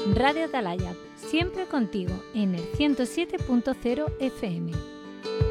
Radio Atalaya, siempre contigo en el 107.0 FM.